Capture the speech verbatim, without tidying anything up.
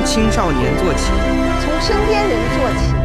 青少年做起， 从身边人做起。